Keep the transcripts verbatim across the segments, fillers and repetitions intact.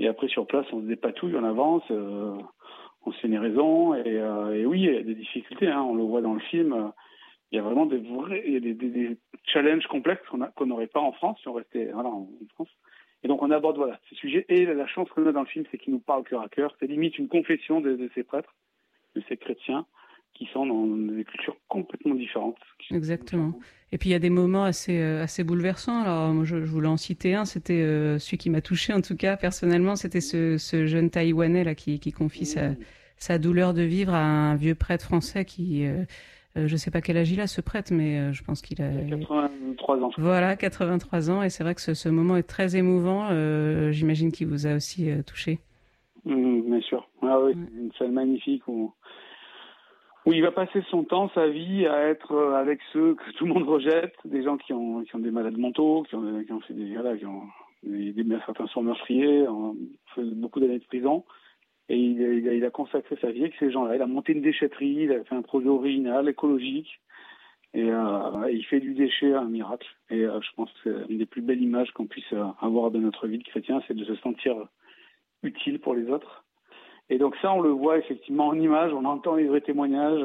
Et après, sur place, on se dépatouille, on avance, euh, on se fait une raison. Et, euh, et oui, il y a des difficultés, hein, on le voit dans le film. Euh, il y a vraiment des vrais, il y a des, des, des challenges complexes qu'on a, qu'on n'aurait pas en France si on restait voilà, en, en France. Et donc, on aborde voilà, ces sujets. Et la, la chance qu'on a dans le film, c'est qu'il nous parle cœur à cœur. C'est limite une confession de, de ces prêtres, de ces chrétiens, qui sont dans des cultures complètement différentes. Exactement. Et puis il y a des moments assez euh, assez bouleversants. Alors moi, je, je voulais en citer un, c'était euh, celui qui m'a touché en tout cas personnellement, c'était ce, ce jeune Taïwanais là qui, qui confie sa, Mmh. sa douleur de vivre à un vieux prêtre français qui, euh, euh, je sais pas quel âge il a ce prêtre, mais euh, je pense qu'il a. Il a quatre-vingt-trois ans. Voilà, quatre-vingt-trois ans, et c'est vrai que ce, ce moment est très émouvant. Euh, j'imagine qu'il vous a aussi euh, touché. Mmh, bien sûr. Ah oui, Ouais. une scène magnifique où où il va passer son temps, sa vie, à être avec ceux que tout le monde rejette, des gens qui ont, qui ont des malades mentaux, qui ont, qui ont fait des, voilà, qui ont, des, des, certains sont meurtriers, ont fait beaucoup d'années de prison, et il, il, a, il a consacré sa vie avec ces gens-là. Il a monté une déchetterie, il a fait un projet original, écologique, et euh, il fait du déchet un miracle. Et euh, je pense que c'est une des plus belles images qu'on puisse avoir de notre vie de chrétien, c'est de se sentir utile pour les autres. Et donc ça, on le voit effectivement en images, on entend les vrais témoignages.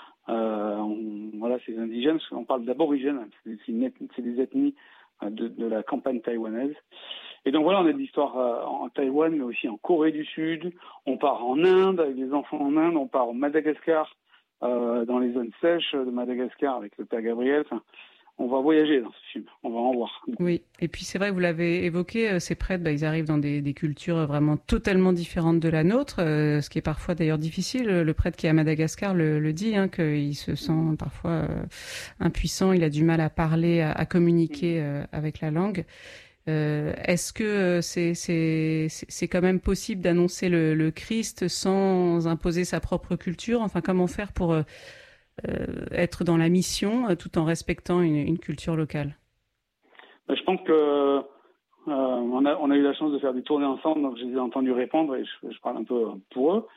Euh, on, voilà, ces indigènes, on parle d'aborigènes, c'est, c'est, une, c'est des ethnies de, de la campagne taïwanaise. Et donc voilà, on a de l'histoire euh, en Taïwan, mais aussi en Corée du Sud. On part en Inde avec des enfants en Inde, on part au Madagascar, euh, dans les zones sèches de Madagascar avec le père Gabriel. Enfin, on va voyager dans ce film, on va en voir. Oui, et puis c'est vrai que vous l'avez évoqué, euh, ces prêtres, bah, ils arrivent dans des, des cultures vraiment totalement différentes de la nôtre, euh, ce qui est parfois d'ailleurs difficile. Le prêtre qui est à Madagascar le, le dit, hein, qu'il se sent parfois euh, impuissant, il a du mal à parler, à, à communiquer euh, avec la langue. Euh, est-ce que c'est, c'est, c'est quand même possible d'annoncer le, le Christ sans imposer sa propre culture? Enfin, comment faire pour euh, être dans la mission euh, tout en respectant une, une culture locale? Je pense que euh, on, a, on a eu la chance de faire des tournées ensemble, donc je les ai entendus répondre et je, je parle un peu pour eux.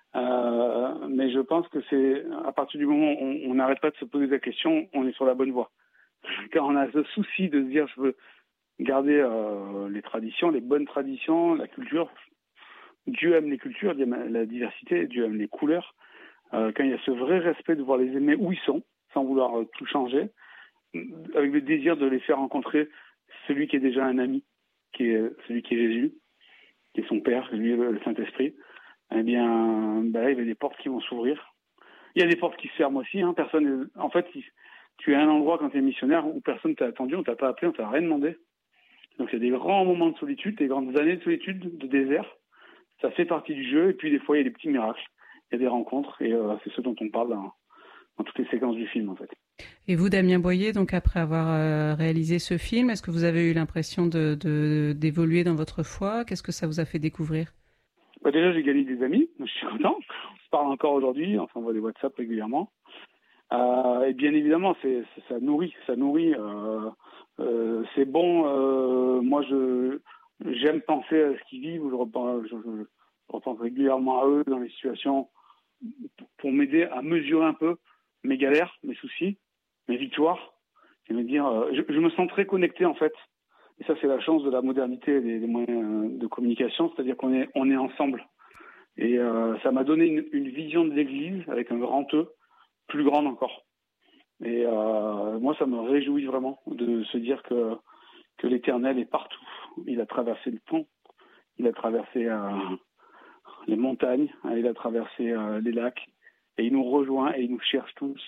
Euh, mais je pense que c'est à partir du moment où on n'arrête pas de se poser la question, on est sur la bonne voie. Quand on a ce souci de se dire je veux garder euh, les traditions, les bonnes traditions, la culture. Dieu aime les cultures, Dieu aime la diversité, Dieu aime les couleurs. Euh, quand il y a ce vrai respect de voir les aimer où ils sont, sans vouloir euh, tout changer, avec le désir de les faire rencontrer celui qui est déjà un ami, qui est celui qui est Jésus, qui est son Père, lui le Saint-Esprit, eh bien, ben là, il y a des portes qui vont s'ouvrir. Il y a des portes qui se ferment aussi. Hein. Personne, en fait, tu es à un endroit quand tu es missionnaire où personne t'a attendu, on t'a pas appelé, on t'a rien demandé. Donc, c'est des grands moments de solitude, des grandes années de solitude, de désert. Ça fait partie du jeu. Et puis, des fois, il y a des petits miracles. Il y a des rencontres. Et euh, c'est ce dont on parle dans, dans toutes les séquences du film, en fait. Et vous, Damien Boyer, donc après avoir euh, réalisé ce film, est-ce que vous avez eu l'impression de, de, d'évoluer dans votre foi? Qu'est-ce que ça vous a fait découvrir? Bah déjà, j'ai gagné des amis. Je suis content. On se parle encore aujourd'hui. On s'envoie des WhatsApp régulièrement. Euh, et bien évidemment, c'est, c'est, ça nourrit. Ça nourrit. Euh, euh, c'est bon. Euh, moi, je j'aime penser à ce qu'ils vivent. Je repense, je, je, je repense régulièrement à eux dans les situations pour m'aider à mesurer un peu mes galères, mes soucis, mes victoires. Et me dire, euh, je, je me sens très connecté en fait. Et ça, c'est la chance de la modernité des, des moyens de communication, c'est-à-dire qu'on est on est ensemble. Et euh, ça m'a donné une, une vision de l'Église avec un grand E, plus grande encore. Et euh, moi, ça me réjouit vraiment de se dire que que l'Éternel est partout. Il a traversé le pont, il a traversé euh, les montagnes, il a traversé euh, les lacs, et il nous rejoint et il nous cherche tous.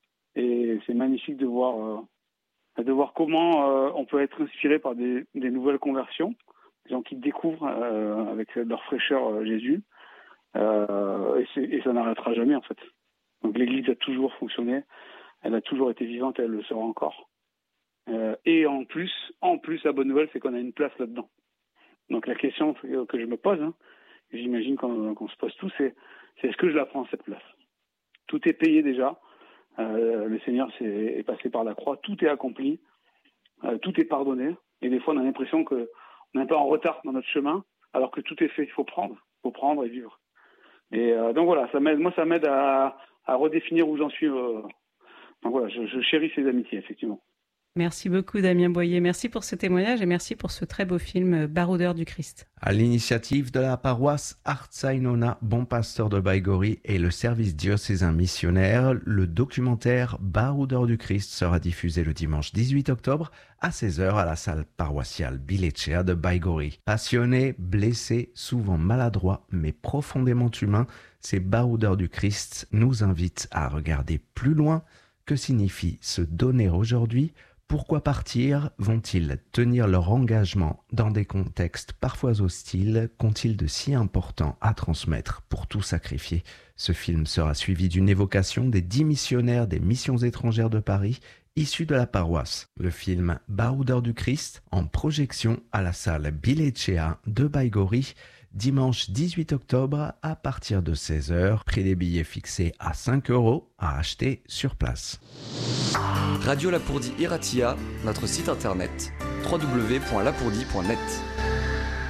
Et c'est magnifique de voir euh, de voir comment euh, on peut être inspiré par des, des nouvelles conversions, des gens qui découvrent euh, avec leur fraîcheur euh, Jésus. Euh, et, c'est, et ça n'arrêtera jamais en fait. Donc l'Église a toujours fonctionné, elle a toujours été vivante et elle le sera encore. Euh, et en plus, en plus, la bonne nouvelle, c'est qu'on a une place là-dedans. Donc la question que je me pose, hein, j'imagine qu'on, qu'on se pose tous, c'est, c'est est-ce que je la prends cette place? Tout est payé déjà. Euh, le Seigneur s'est, est passé par la croix, tout est accompli, euh, tout est pardonné. Et des fois, on a l'impression qu'on est un peu en retard dans notre chemin, alors que tout est fait. Il faut prendre, il faut prendre et vivre. Et euh, donc voilà, ça m'aide, moi ça m'aide à, à redéfinir où j'en suis. Euh, donc voilà, je, je chéris ces amitiés, effectivement. Merci beaucoup Damien Boyer, merci pour ce témoignage et merci pour ce très beau film Baroudeur du Christ. À l'initiative de la paroisse Artzainona Bon Pasteur de Baïgori et le service diocésain missionnaire, le documentaire Baroudeur du Christ sera diffusé le dimanche dix-huit octobre à seize heures à la salle paroissiale Bilecea de Baïgori. Passionnés, blessés, souvent maladroits, mais profondément humains, ces Baroudeurs du Christ nous invitent à regarder plus loin. Que signifie se donner aujourd'hui ? Pourquoi partir ? Vont-ils tenir leur engagement dans des contextes parfois hostiles ? Qu'ont-ils de si important à transmettre pour tout sacrifier ? Ce film sera suivi d'une évocation des dix missionnaires des missions étrangères de Paris issus de la paroisse. Le film Baroudeur du Christ en projection à la salle Bilecea de Baïgori dimanche dix-huit octobre à partir de seize heures. Prix des billets fixé à cinq euros à acheter sur place. Radio Lapourdie Iratia, notre site internet w w w point lapourdie point net.